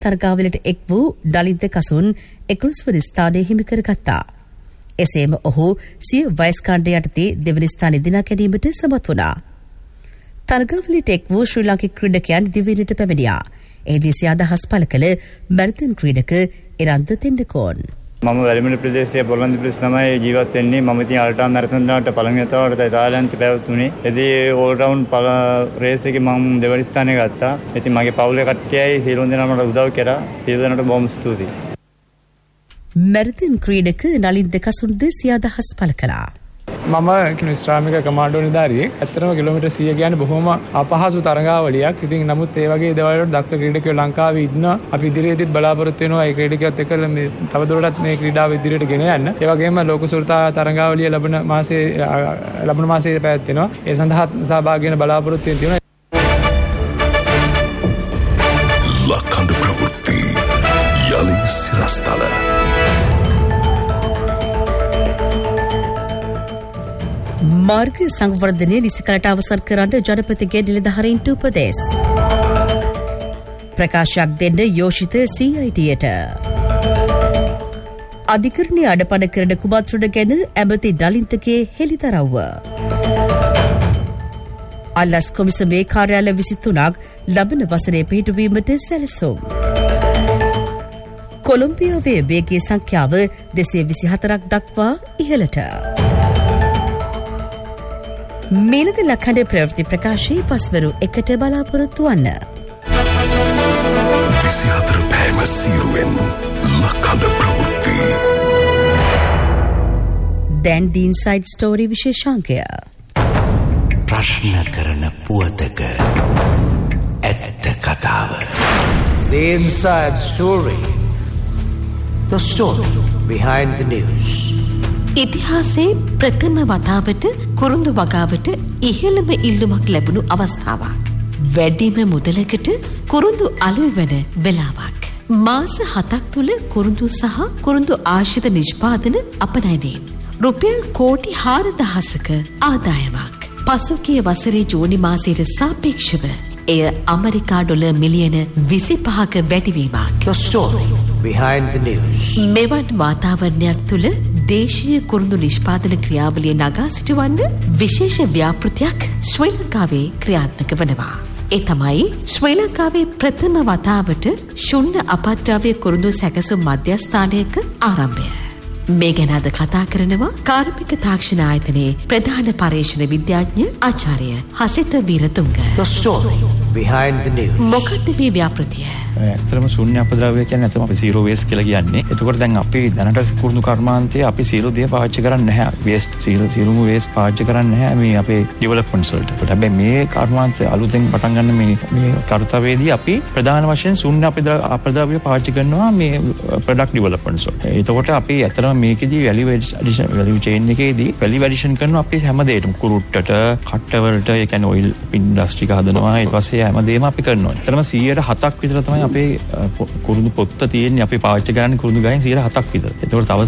තරගාවලට එක් වූ ඩලින්ත කසුන් 11 වන ස්ථානය හිමි කරගත්තා. එසේම ඔහු සිය වයස් කාණ්ඩ යටතේ දෙවන ස්ථානය දිනා ගැනීමට සමත් වුණා. තරගාවලට එක් වූ ශ්‍රී ලාංකික ක්‍රීඩකයන් දිවයිනට පැමිණියා. එහිදී සිය අදහස් පළ කළ මැරතන් ක්‍රීඩක එරන්ද තෙන්නකෝන්. මම වැලිමල ප්‍රදේශයේ පොළොන්දු ප්‍රදේශ තමයි ජීවත් වෙන්නේ. මම ඉතින් අල්ට්‍රා මැරතන් දාට පළවෙනි වතාවට තායිලන්තේ පැවතුනේ. එදී ඕල් රවුන්ඩ් රේස් එකේ මම දෙවනි ස්ථානය ගත්තා. ඉතින් මගේ පවුලේ කට්ටියයි සියලුම දෙනා මට උදව් කරා. සියලු දෙනාට බොහොම ස්තුතියි. මැරතන් ක්‍රීඩක නලින්ද කසුන්ද සිය අදහස් පළ කළා. මම ශ්‍රාමික කමාන්ඩෝ නිලධාරියෙක්. ඇත්තටම කිලෝමීටර් 100 කියන්නේ බොහොම අපහසු තරගාවලියක්. ඉතින් නමුත් ඒ වගේ දේවල් වලට දක්ෂ ක්‍රීඩකයෝ ලංකාවේ ඉන්නවා. අපි ඉදිරියේදීත් බලාපොරොත්තු වෙනවා ඒ ක්‍රීඩකයොත් එක්ක මේ තවදුරටත් මේ ක්‍රීඩාව ඉදිරියට ගෙන යන්න. ඒ වගේම ලෝක සුරතා තරගාවලිය ලබන මාසයේ පැවැත්වෙනවා. ඒ සඳහා සහභාගී වෙන බලාපොරොත්තු වෙන තියෙනවා. ලක්ඛණ්ඩ ප්‍රවෘත්ති යලි සිරස්තල මාර්ග සංවර්ධනය නිසිකලට අවසන් කරන්න ජනපතිගේ නිලධාරීන්ට උපදෙස්. ප්‍රකාශයක් දෙන්න යෝෂිත CIDට. අධිකරණය අඩපණ කරන කුමන්ත්‍රණ ගැන ඇමති ඩලින්තගේ හෙළිදරව්ව. අල්ලස් කොමිසමේ කාර්යාල 23ක් ලබන වසරේ පිහිටුවීමට සැලසුම්. කොලොම්බියාවේ වේගයේ සංඛ්‍යාව 224ක් දක්වා ඉහළට. මීළඟ ලක්ඛණ්ඩ ප්‍රවෘත්ති ප්‍රකාශයේ පස්වරු 1ට බලාපොරොත්තු වන්න. 24 පැයම සීරුවෙන් ලක්ඛණ්ඩ ප්‍රවෘත්ති. දැන් දී ඉන්සයිඩ් ස්ටෝරි විශේෂාංකය. ප්‍රශ්න කරන පුවතක ඇත්ත කතාව. The Inside Story. The story behind the news. ඉතිහාසයේ ප්‍රථම වතාවට කුරුඳු වගාවට ඉහළම ඉල්ලුමක් ලැබුණු අවස්ථාවක්. වැඩිම මුදලකට කුරුඳු අලුයි වන වෙලාවක්. මාස 7ක් තුල කුරුඳු සහ කුරුඳු ආශ්‍රිත නිෂ්පාදන අපනයනයෙන් රුපියල් කෝටි 4000ක ආදායමක්. පසුගිය වසරේ ජූනි මාසයට සාපේක්ෂව එය ඇමරිකා ඩොලර් මිලියන 25ක වැඩිවීමක්. The story behind the news. මෙවන් වාතාවරණයක් තුල දේශීය කුරුඳු නිෂ්පාදන ක්‍රියාවලිය නගා සිටවන්න විශේෂ ව්‍යාපෘතියක් ශ්‍රී ලංකාවේ ක්‍රියාත්මක වනවා. ඒ තමයි ශ්‍රී ලංකාවේ ප්‍රථම වතාවට ශුන්‍ය අපද්‍රව්‍ය කුරුඳු සැකසුම් මධ්‍යස්ථානයක ආරම්භය. මේ ගැන අද කතා කරනවා කාර්මික තාක්ෂණ ආයතනයේ ප්‍රධාන පර්යේෂණ විද්‍යාඥ ආචාර්ය Hasitha Weerathunga. The story behind the news. මොකක්ද මේ ව්‍යාපෘතිය? ඇත්තටම ශුන්‍ය අපද්‍රව්‍ය කියන්නේ ඇත්තම අපි zero waste කියලා කියන්නේ. එතකොට දැන් අපි දැනට කුරුඳු කර්මාන්තයේ අපි සියලු දේ පාවිච්චි කරන්නේ නැහැ. waste සියලුම waste පාවිච්චි කරන්නේ නැහැ මේ අපේ developments වලට. ඒකට හැබැයි මේ කර්මාන්තය අලුතෙන් පටන් ගන්න මේ කර්තව්‍යයේදී අපි ප්‍රධාන වශයෙන් ශුන්‍ය අපද්‍රව්‍ය පාවිච්චි කරනවා මේ product developments වලට. එතකොට අපි ඇත්තටම මේකෙදී value chain එකේදී value addition කරනවා අපි හැම දෙයකටම කුරුට්ටට, කට්ටවලට, ඒ කියන්නේ oil industry එක හදනවා. ඊට පස්සේ හැම දෙයක්ම අපි කරනවා. ඇත්තටම 107ක් විතර තමයි අපේ කුරුඳු පොත්ත තියෙන්නේ. අපි පාවිච්චි කරන්නේ කුරුඳු ගහෙන් 107ක් විතර. ඒතකොට තව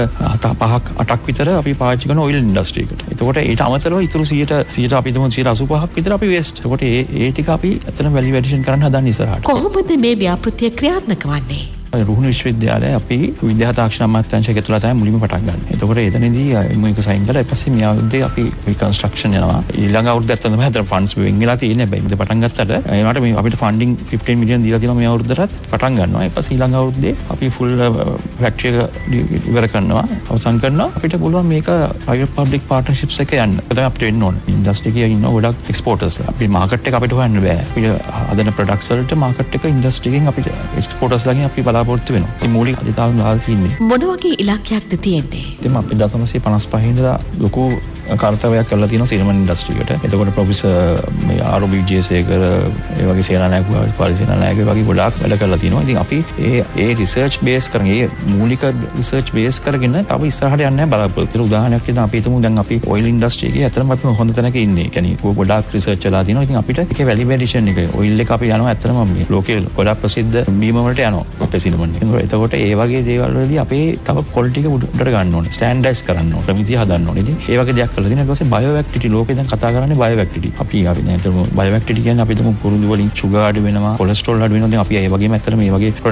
105ක් 8ක් විතර අපි පාවිච්චි කරන ඔයිල් ඉන්ඩස්ට්‍රි එකට. ඒතකොට ඊට අමතරව ඊටු 100 අපි තුමු 185ක් විතර අපි වේස්ට්. ඒතකොට ඒ ටික අපි ඇත්තටම වැලියු ඇඩිෂන් කරන්න හදන්නේ ඉස්සරහට. කොහොමද මේ ව්‍යාපෘතිය ක්‍රියාත්මක වන්නේ? රුහුණු විශ්වවිද්‍යාලය අපි විද්‍යා තාක්ෂණ අමාත්‍යාංශය ඇතුළත තමයි මුලින්ම පටන් ගන්න. එතකොට එතනදී මේක සයින් කරලා ඊපස්සේ මේ අවුරුද්දේ අපි රිකන්ස්ට්‍රක්ෂන් යනවා. ඊළඟ අවුරුද්දට තමයි හතර ෆන්ඩ්ස් වෙන් වෙලා තියෙන්නේ. හැබැයි මේක පටන් ගත්තට ඒකට මේ අපිට ෆන්ඩින් 15 මිලියන් දීලා තියෙනවා මේ අවුරුද්දටත් පටන් ගන්නවා. ඊපස්සේ ඊළඟ අවුරුද්දේ අපි ෆුල් ෆැක්ටරි එක ඉවර කරනවා. අවසන් කරනවා. අපිට පුළුවන් මේක ප්‍රයිවට් පබ්ලික් පාර්ට්නර්ෂිප්ස් එක යන්න. ඒක තමයි අපිට වෙන්න ඕනේ. ඉන්ඩස්ට්‍රි එකේ ඉන්න ගොඩක් එක්ස්පෝර්ටර්ස්ලා. අපි මාකට් එක අපිට හොයන්න බෑ. අපි හදන ප්‍රොඩක්ට්ස් වලට මාකට් එක ඉන්ඩස්ට්‍රි එකෙන් අපිට එක්ස්පෝර්ටර්ස්ලාගෙන් අපි බලාපොරොත්තු වෙනවා. මූලික අධිතාවන දාලා තියෙන්නේ. මොන වගේ ඉලක්කයක්ද තියෙන්නේ? ඉතින් අපි 1955 ඉඳලා ලොකු කාර්යයක් කරලා තියෙනවා සිනමා ඉන්ඩස්ට්‍රි එකට. එතකොට ප්‍රොෆෙසර් මේ ආර්.ඔ.බී. විජේසේකර ඒ වගේ සේනානායක පරිසේනානායක වගේ ගොඩාක් වැඩ කරලා තියෙනවා. ඉතින් අපි ඒ රිසර්ච් බේස් කරගෙන ඒ මූලික රිසර්ච් බේස් කරගෙන තව ඉස්සරහට යන්න බලාපොරොත්තු වෙනවා. උදාහරණයක් විදිහට අපි හිතමු දැන් අපි ඔයිල් ඉන්ඩස්ට්‍රි එකේ ඇත්තටම අපි හොඳ තැනක ඉන්නේ. ඒ කියන්නේ ගොඩාක් රිසර්ච් වෙලා තියෙනවා. ඉතින් අපිට ඒකේ වැලියු ඇඩිෂන් එක ඔයිල් එක අපි යනවා ඇත්තටම මේ ලෝකේ ගොඩාක් ප්‍රසිද්ධ බීම වලට යනවා අපේ සිනමා එක. එතකොට ඒ වගේ දේවල් වලදී අපේ තව ක්වොලිටි එක උඩට ගන්න ඕනේ. ස්ටෑන්ඩඩයිස් කරන්න ඕනේ. ප්‍රමිතිය හදන්න ඕනේ. ඉතින් ඒ වගේ දෙයක් කරලා තියෙනවා. ඊට පස්සේ බයෝඇක්ටිවිටි ලෝකේ දැන් කතා කරන්නේ බයෝඇක්ටිවිටි. අපි දැන් බයෝඇක්ටිවිටි කියන්නේ අපි තුමු කුරුඳු වලින් සුගර් අඩු වෙනවා, කොලෙස්ටරෝල් අඩු වෙනවා. දැන් අපි ඒ වගේම ඇත්තටම මේ වගේ